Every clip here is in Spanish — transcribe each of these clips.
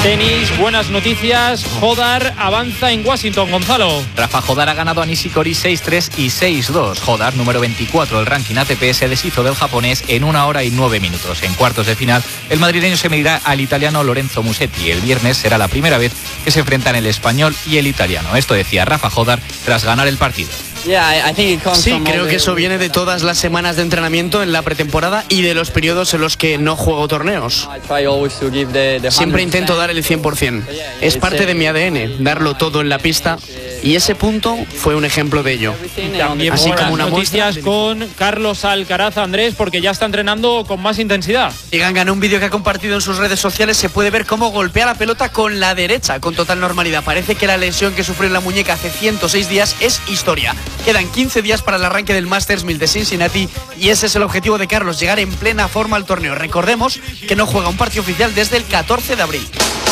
Tenis, buenas noticias. Jodar avanza en Washington, Gonzalo. Rafa Jodar ha ganado a Nishikori 6-3 y 6-2. Jodar, número 24 del ranking ATP, se deshizo del japonés en 1 hora y 9 minutos. En cuartos de final, el madrileño se medirá al italiano Lorenzo Musetti. El viernes será la primera vez que se enfrentan el español y el italiano. Esto decía Rafa Jodar tras ganar el partido. Sí, creo que eso viene de todas las semanas de entrenamiento en la pretemporada y de los periodos en los que no juego torneos. Siempre intento dar el 100%. Es parte de mi ADN, darlo todo en la pista, y ese punto fue un ejemplo de ello. También así como una noticias con Carlos Alcaraz, Andrés, porque ya está entrenando con más intensidad. Egan, en un vídeo que ha compartido en sus redes sociales se puede ver cómo golpea la pelota con la derecha con total normalidad. Parece que la lesión que sufrió en la muñeca hace 106 días es historia. Quedan 15 días para el arranque del Masters 1000 de Cincinnati y ese es el objetivo de Carlos, llegar en plena forma al torneo. Recordemos que no juega un partido oficial desde el 14 de abril.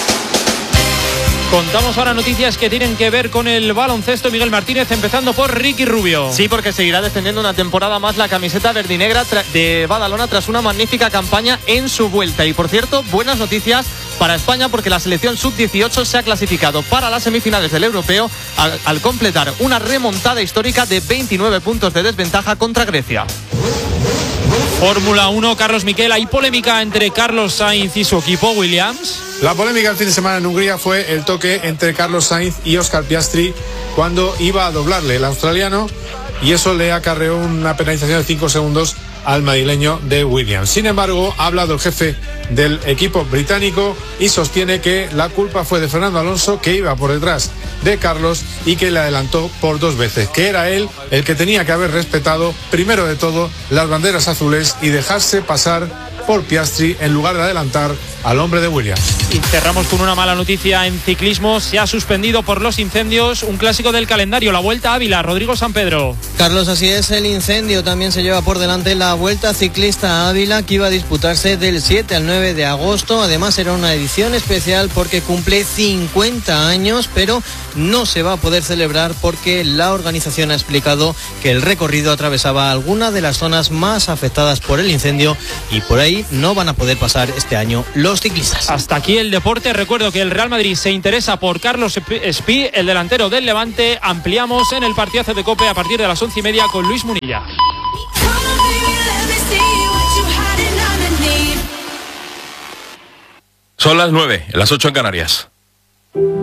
Contamos ahora noticias que tienen que ver con el baloncesto. Miguel Martínez, empezando por Ricky Rubio. Sí, porque seguirá defendiendo una temporada más la camiseta verdinegra de Badalona tras una magnífica campaña en su vuelta. Y por cierto, buenas noticias para España porque la selección sub-18 se ha clasificado para las semifinales del europeo al completar una remontada histórica de 29 puntos de desventaja contra Grecia. Fórmula 1, Carlos Miquel, hay polémica entre Carlos Sainz y su equipo Williams. La polémica el fin de semana en Hungría fue el toque entre Carlos Sainz y Oscar Piastri cuando iba a doblarle el australiano, y eso le acarreó una penalización de 5 segundos al madrileño de Williams. Sin embargo, ha hablado el jefe del equipo británico y sostiene que la culpa fue de Fernando Alonso, que iba por detrás de Carlos y que le adelantó por 2 veces, que era él el que tenía que haber respetado primero de todo las banderas azules y dejarse pasar por Piastri en lugar de adelantar al hombre de Williams. Y cerramos con una mala noticia en ciclismo. Se ha suspendido por los incendios un clásico del calendario, la Vuelta a Ávila. Rodrigo Sampedro. Carlos, así es, el incendio también se lleva por delante la Vuelta Ciclista a Ávila, que iba a disputarse del 7 al 9 de agosto. Además era una edición especial porque cumple 50 años, pero no se va a poder celebrar porque la organización ha explicado que el recorrido atravesaba alguna de las zonas más afectadas por el incendio y por ahí no van a poder pasar este año los ciclistas. Hasta aquí el deporte. Recuerdo que el Real Madrid se interesa por Carlos Espí, el delantero del Levante. Ampliamos en el partidazo de COPE a partir de las 11:30 con Luis Munilla. Son las 9, las 8 en Canarias.